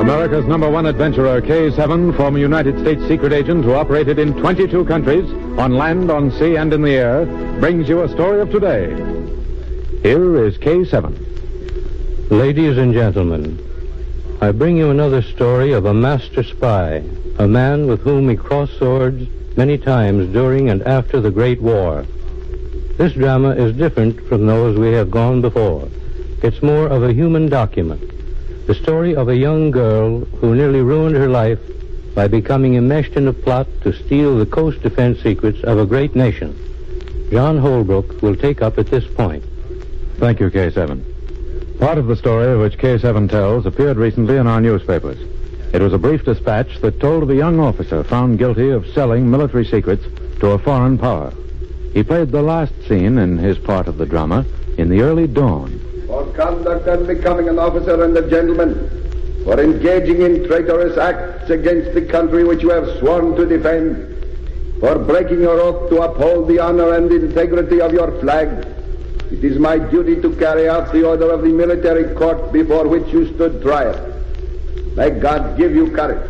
America's #1 adventurer, K-7, former United States secret agent who operated in 22 countries, on land, on sea, and in the air, brings you a story of today. Here is K-7. Ladies and gentlemen, I bring you another story of a master spy, a man with whom we crossed swords many times during and after the Great War. This drama is different from those we have gone before. It's more of a human document. The story of a young girl who nearly ruined her life by becoming enmeshed in a plot to steal the coast defense secrets of a great nation. John Holbrook will take up at this point. Thank you, K-7. Part of the story which K-7 tells appeared recently in our newspapers. It was a brief dispatch that told of a young officer found guilty of selling military secrets to a foreign power. He played the last scene in his part of the drama in the early dawn. For conduct and becoming an officer and a gentleman, for engaging in traitorous acts against the country which you have sworn to defend, for breaking your oath to uphold the honor and integrity of your flag, it is my duty to carry out the order of the military court before which you stood trial. May God give you courage.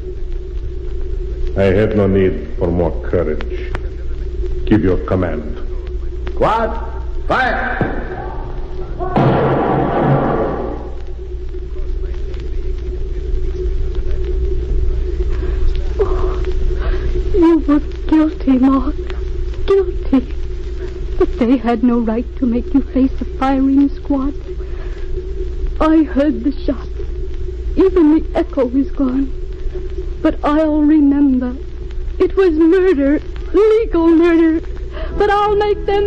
I have no need for more courage. Give your command. Squad, fire! You were guilty, Mark. Guilty. But they had no right to make you face a firing squad. I heard the shots. Even the echo is gone. But I'll remember. It was murder. Legal murder. But I'll make them